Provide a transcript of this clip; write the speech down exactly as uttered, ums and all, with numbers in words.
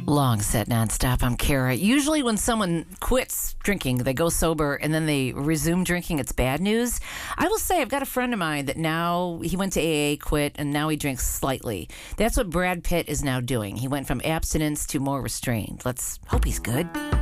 Long set nonstop. I'm Kara. Usually, when someone quits drinking, they go sober and then they resume drinking, it's bad news. I will say, I've got a friend of mine that now he went to A A, quit, and now he drinks slightly. That's what Brad Pitt is now doing. He went from abstinence to more restrained. Let's hope he's good.